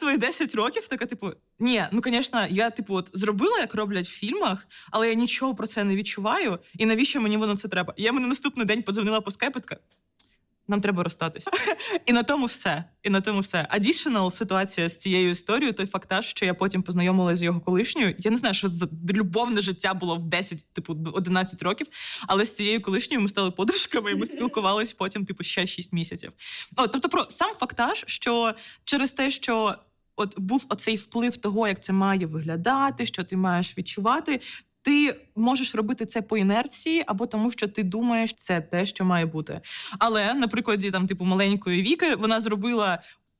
свої 10 років така, типу, ні, ну, звісно, я, типу, от зробила, як роблять в фільмах, але я нічого про це не відчуваю, і навіщо мені воно це треба? Я мені наступний день подзвонила по скайпу, така, нам треба розстатися. І на тому все. Additional ситуація з цією історією, той фактаж, що я потім познайомилася з його колишньою. Я не знаю, що за любовне життя було в 10, 11 років, але з цією колишньою ми стали подружками, і ми спілкувались потім, ще 6 місяців. Тобто про сам фактаж, що через те, що от був оцей вплив того, як це має виглядати, що ти маєш відчувати, ти можеш робити це по інерції або тому, що ти думаєш, це те, що має бути. Але, на прикладі маленької Віки, вона зробила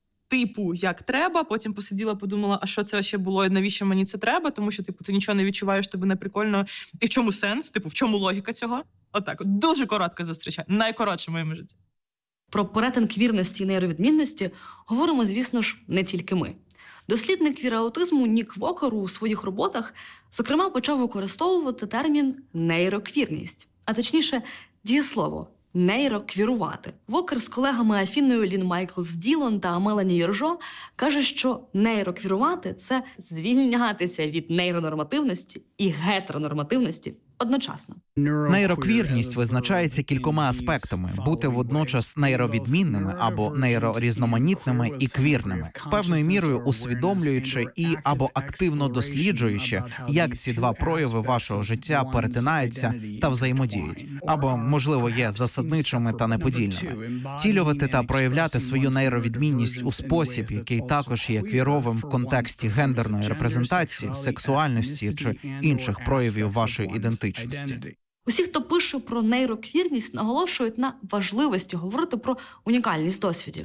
як треба, потім посиділа, подумала, а що це ще було, і навіщо мені це треба, тому що, ти нічого не відчуваєш, тобі не прикольно. І в чому сенс? В чому логіка цього? Отак. Дуже коротко зустрічаю. Найкоротше в моєму житті. Про перетин квірності і нейровідмінності говоримо, звісно ж, не тільки ми. Дослідник квір-аутизму Нік Вокер у своїх роботах, зокрема, почав використовувати термін «нейроквірність», а точніше, дієслово «нейроквірувати». Вокер з колегами Афіною Лін Майклс Ділон та Мелані Єржо каже, що нейроквірувати – це звільнятися від нейронормативності і гетеронормативності одночасно. Нейроквірність визначається кількома аспектами – бути водночас нейровідмінними або нейрорізноманітними і квірними, певною мірою усвідомлюючи і або активно досліджуючи, як ці два прояви вашого життя перетинаються та взаємодіють, або, можливо, є засадничими та неподільними. Втілювати та проявляти свою нейровідмінність у спосіб, який також є квіровим в контексті гендерної репрезентації, сексуальності чи інших проявів вашої ідентичності. Усі, хто пише про нейроквірність, наголошують на важливості говорити про унікальність досвідів,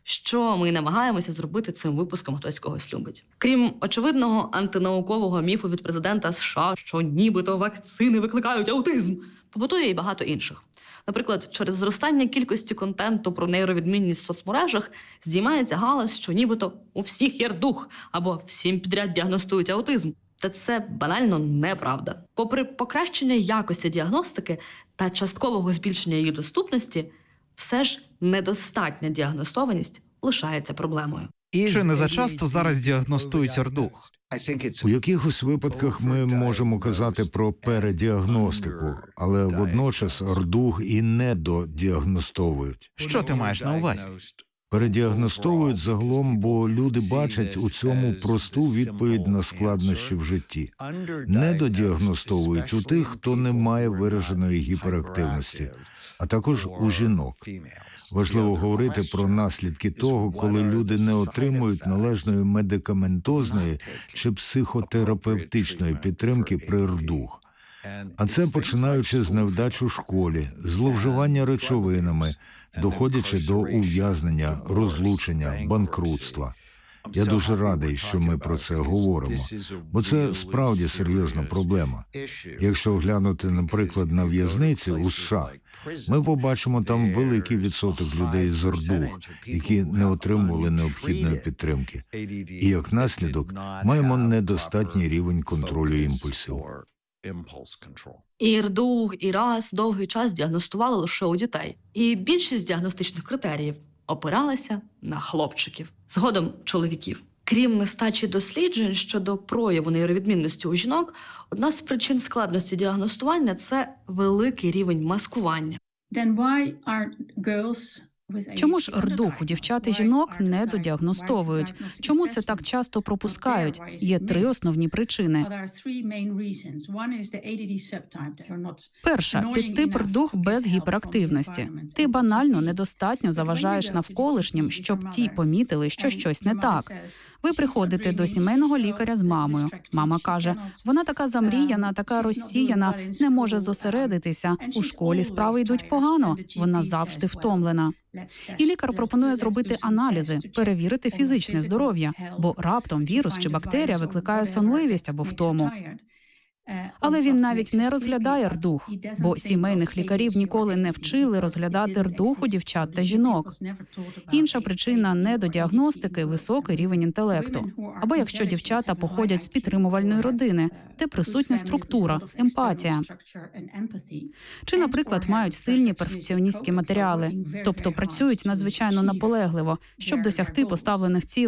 що ми намагаємося зробити цим випуском «Хтось когось любить». Крім очевидного антинаукового міфу від президента США, що нібито вакцини викликають аутизм, побутує і багато інших. Наприклад, через зростання кількості контенту про нейровідмінність в соцмережах здіймається галас, що нібито у всіх є рдух або всім підряд діагностують аутизм. Та це банально неправда. Попри покращення якості діагностики та часткового збільшення її доступності, все ж недостатня діагностованість лишається проблемою. Чи не зачасто зараз діагностують РДУХ? У якихось випадках ми можемо казати про передіагностику, але водночас РДУХ і недодіагностовують. Що ти маєш на увазі? Передіагностовують загалом, бо люди бачать у цьому просту відповідь на складнощі в житті. Недодіагностовують у тих, хто не має вираженої гіперактивності, а також у жінок. Важливо говорити про наслідки того, коли люди не отримують належної медикаментозної чи психотерапевтичної підтримки при РДУХ. А це починаючи з невдач у школі, зловживання речовинами, доходячи до ув'язнення, розлучення, банкрутства. Я дуже радий, що ми про це говоримо, бо це справді серйозна проблема. Якщо глянути, наприклад, на в'язниці у США, ми побачимо там великий відсоток людей з РДУХ, які не отримували необхідної підтримки. І як наслідок маємо недостатній рівень контролю імпульсів. І РДУХ, і РАС довгий час діагностували лише у дітей. І більшість діагностичних критеріїв опиралася на хлопчиків, згодом чоловіків. Крім нестачі досліджень щодо прояву нейровідмінності у жінок, одна з причин складності діагностування – це великий рівень маскування. Чому ж РДУХ у дівчат і жінок не додіагностовують? Чому це так часто пропускають? Є 3 основні причини. Перша – підтип РДУХ без гіперактивності. Ти банально недостатньо заважаєш навколишнім, щоб ті помітили, що щось не так. Ви приходите до сімейного лікаря з мамою. Мама каже, вона така замріяна, така розсіяна, не може зосередитися. У школі справи йдуть погано, вона завжди втомлена. І лікар пропонує зробити аналізи, перевірити фізичне здоров'я, бо раптом вірус чи бактерія викликає сонливість або втому. Але він навіть не розглядає РДУХ, бо сімейних лікарів ніколи не вчили розглядати РДУХ у дівчат та жінок. Інша причина недодіагностики – високий рівень інтелекту. Або якщо дівчата походять з підтримувальної родини, де присутня структура, емпатія. Чи, наприклад, мають сильні перфекціоністські матеріали, тобто працюють надзвичайно наполегливо, щоб досягти поставлених цілей.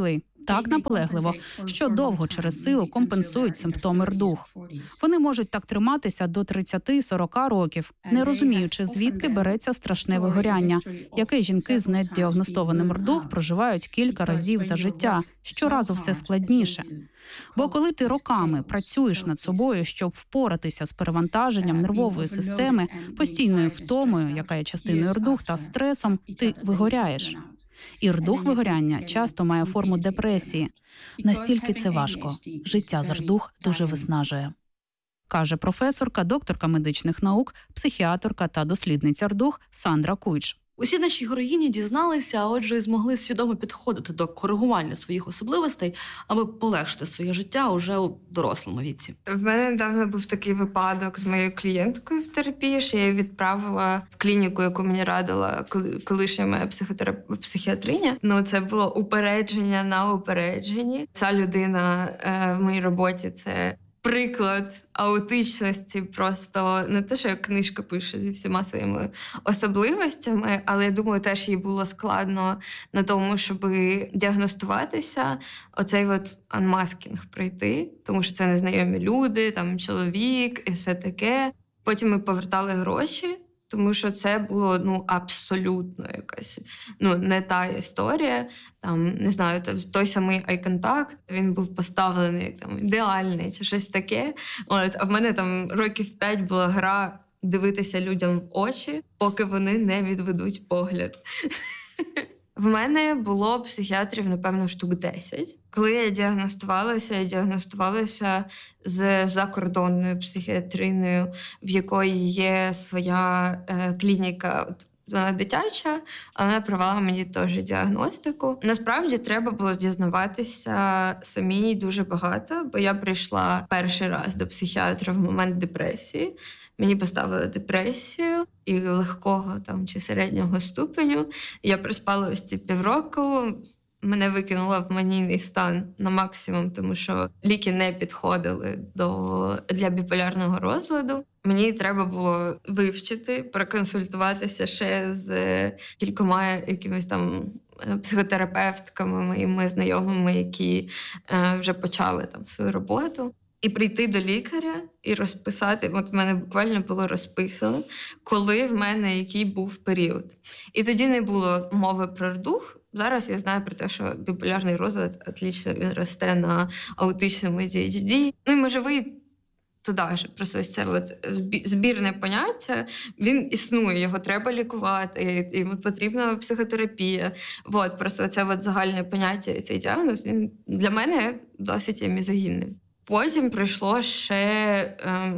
так наполегливо, що довго через силу компенсують симптоми РДУХ. Вони можуть так триматися до 30-40 років, не розуміючи, звідки береться страшне вигоряння, яке жінки з недіагностованим РДУХ проживають кілька разів за життя, щоразу все складніше. Бо коли ти роками працюєш над собою, щоб впоратися з перевантаженням нервової системи, постійною втомою, яка є частиною РДУХ, та стресом, ти вигоряєш. І РДУХ-вигоряння часто має форму депресії. Настільки це важко. Життя з РДУХ дуже виснажує. Каже професорка, докторка медичних наук, психіатрка та дослідниця РДУХ Сандра Куйч. Усі наші героїні дізналися, а отже, і змогли свідомо підходити до коригування своїх особливостей, аби полегшити своє життя уже у дорослому віці. В мене недавно був такий випадок з моєю клієнткою в терапії, що я її відправила в клініку, яку мені радила колишня моя психіатриня. Ну, це було упередження на упередженні. Ця людина в моїй роботі – це приклад аутичності, просто не те, що як книжка пише зі всіма своїми особливостями, але я думаю, теж їй було складно на тому, щоб діагностуватися, оцей от анмаскінг пройти, тому що це незнайомі люди, там чоловік і все таке. Потім ми повертали гроші, тому що це було абсолютно якась не та історія. Там, не знаю, той самий eye-contact, він був поставлений там ідеальний чи щось таке. А в мене там років 5 була гра дивитися людям в очі, поки вони не відведуть погляд. В мене було психіатрів, напевно, штук 10. Коли я діагностувалася з закордонною психіатриною, в якої є своя клініка, вона дитяча, але вона провела мені теж діагностику. Насправді, треба було дізнаватися самій дуже багато, бо я прийшла перший раз до психіатра в момент депресії. Мені поставили депресію і легкого там чи середнього ступеню. Я проспала ось ці півроку. Мене викинуло в манійний стан на максимум, тому що ліки не підходили для біполярного розладу. Мені треба було вивчити, проконсультуватися ще з кількома якимись там психотерапевтками, моїми знайомими, які вже почали там свою роботу. І прийти до лікаря і розписати, от в мене буквально було розписано, коли в мене який був період. І тоді не було мови про РДУХ. Зараз я знаю про те, що біполярний розлад отлично він росте на аутичному ADHD. І можливий туди ж. Просто ось це от збірне поняття, він існує, його треба лікувати, йому потрібна психотерапія. От, просто це от загальне поняття і цей діагноз, він для мене досить є мізогінним. Потім пройшло ще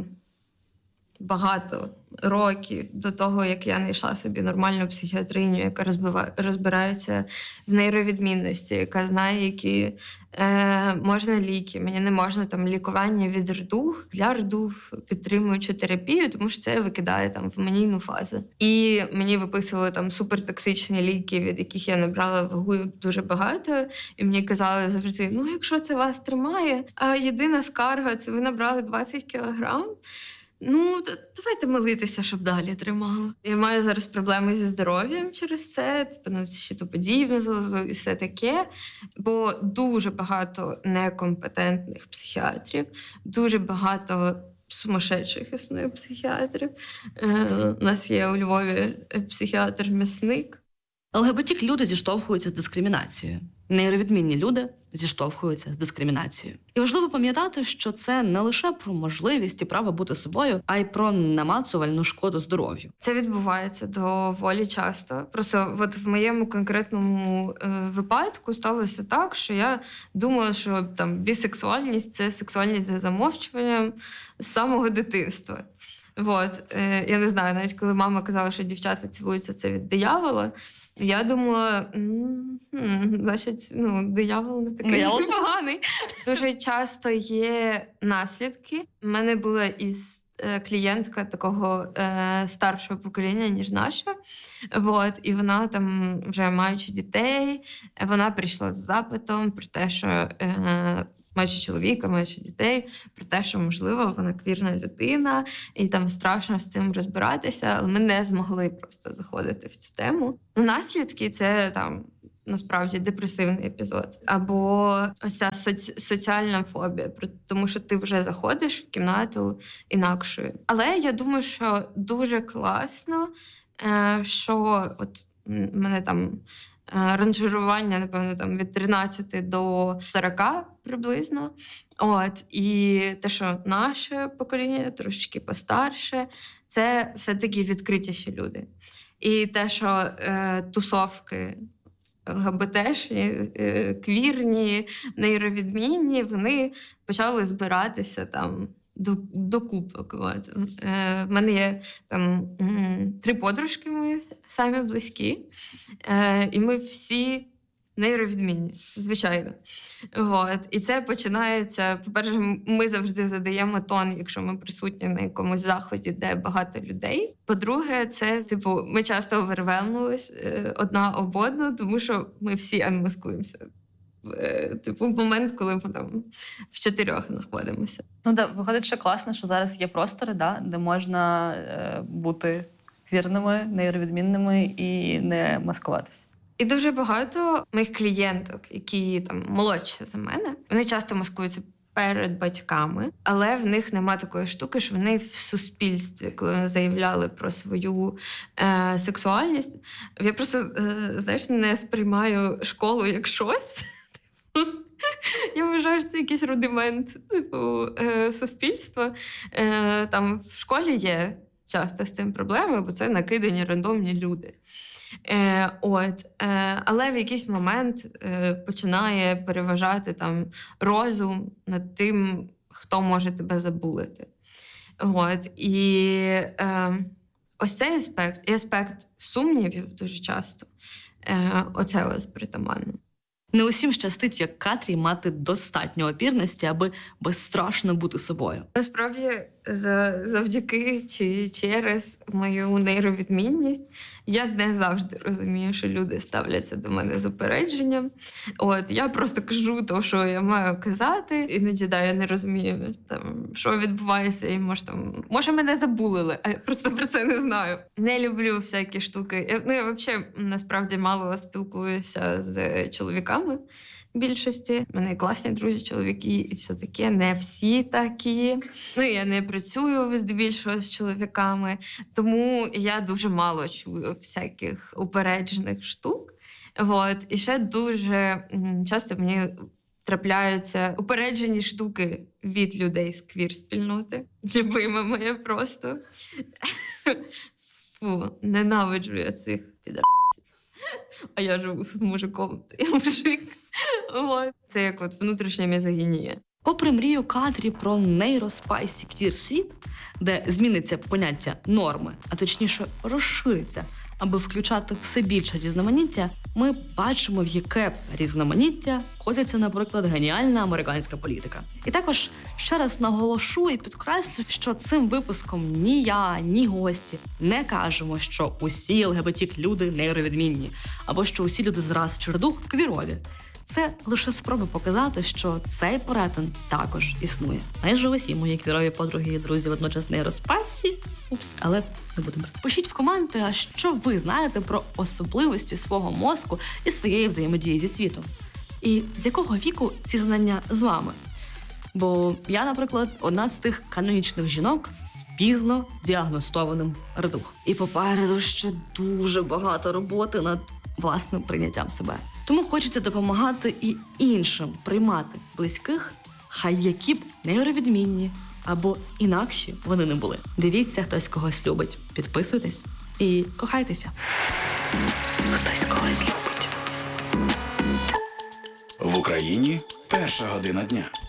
багато років до того, як я знайшла собі нормальну психіатриню, яка розбирається в нейровідмінності, яка знає, які можна ліки. Мені не можна там лікування від РДУХ, для РДУХ підтримуючу терапію, тому що це викидає там в манійну фазу. І мені виписували там супертоксичні ліки, від яких я набрала вагу дуже багато. І мені казали завжди, якщо це вас тримає, а єдина скарга – це ви набрали 20 кілограм, давайте молитися, щоб далі тримало. Я маю зараз проблеми зі здоров'ям через це, щитоподібну залозу і все таке, бо дуже багато некомпетентних психіатрів, дуже багато сумасшедших існує психіатрів. У нас є у Львові психіатр-м'ясник. ЛГБТ-люди зіштовхуються з дискримінацією. Нейровідмінні люди зіштовхуються з дискримінацією. І важливо пам'ятати, що це не лише про можливість і право бути собою, а й про намацувальну шкоду здоров'ю. Це відбувається доволі часто. Просто от в моєму конкретному випадку сталося так, що я думала, що там бісексуальність – це сексуальність за замовчуванням з самого дитинства. Я не знаю, навіть коли мама казала, що дівчата цілуються, це від диявола, я думала, значить, диявол не такий поганий. Дуже часто є наслідки. У мене була клієнтка такого старшого покоління, ніж наша. І вона там, вже маючи дітей, вона прийшла з запитом про те, що маючи чоловіка, маючи дітей, про те, що, можливо, вона квірна людина, і там страшно з цим розбиратися, але ми не змогли просто заходити в цю тему. Наслідки – це там насправді депресивний епізод, або ось ця соціальна фобія, тому що ти вже заходиш в кімнату інакшою. Але я думаю, що дуже класно, що от мене там ранжирування, напевно, там від 13 до 40 приблизно. От, і те, що наше покоління трошечки постарше, це все-таки відкритіші люди. І те, що тусовки ЛГБТшні, квірні, нейровідмінні, вони почали збиратися там до купок. От. В мене є там 3 подружки мої, самі близькі, і ми всі нейровідмінні, звичайно. От. І це починається, по-перше, ми завжди задаємо тон, якщо ми присутні на якомусь заході, де багато людей. По-друге, це, ми часто овервелмнулись одна об одну, тому що ми всі анмаскуємося. В момент, коли ми там в 4 знаходимося. Виходить, що класно, що зараз є простори, де можна бути вірними, нейровідмінними і не маскуватися. І дуже багато моїх клієнток, які там молодші за мене, вони часто маскуються перед батьками, але в них нема такої штуки, що вони в суспільстві, коли вони заявляли про свою сексуальність, я просто, не сприймаю школу як щось. Я вважаю, що це якийсь рудимент суспільства. Там в школі є часто з цим проблеми, бо це накидані рандомні люди. Але в якийсь момент починає переважати там розум над тим, хто може тебе забулити. І ось цей аспект, і аспект сумнівів дуже часто, оце ось притаманно. Не усім щастить, як Катрі, мати достатньо опірності, аби безстрашно бути собою. Насправді, завдяки чи через мою нейровідмінність, я не завжди розумію, що люди ставляться до мене з упередженням. Я просто кажу те, що я маю казати. Іноді, я не розумію, що відбувається, і може мене забулили, а я просто про це не знаю. Не люблю всякі штуки. Я взагалі, насправді, мало спілкуюся з чоловіками. Більшості. У мене класні друзі, чоловіки, і все таке. Не всі такі. Я не працюю здебільшого з чоловіками, тому я дуже мало чую всяких упереджених штук. І ще дуже часто мені трапляються упереджені штуки від людей з квір-спільноти. Любима моя просто. Ненавиджу я цих підарасів. А я живу з мужиком, я мужик. Це як внутрішня мізогінія. Попри мрію Катрі про нейроспайсі квір-світ, де зміниться поняття норми, а точніше розшириться, аби включати все більше різноманіття, ми бачимо, в яке різноманіття котиться, наприклад, геніальна американська політика. І також ще раз наголошу і підкреслю, що цим випуском ні я, ні гості не кажемо, що усі ЛГБТ-люди нейровідмінні, або що усі люди з рас чи дух квірові. Це лише спроба показати, що цей перетин також існує. Майже усі мої квірові подруги і друзі водночас нейроспайсі. Але не будемо про це. Пишіть в коменти, а що ви знаєте про особливості свого мозку і своєї взаємодії зі світом. І з якого віку ці знання з вами? Бо я, наприклад, одна з тих канонічних жінок з пізно діагностованим редух. І попереду ще дуже багато роботи над власним прийняттям себе. Тому хочеться допомагати і іншим приймати близьких, хай які б нейровідмінні або інакші вони не були. Дивіться, хтось когось любить. Підписуйтесь і кохайтеся. Хтось когось любить. В Україні 1 година дня.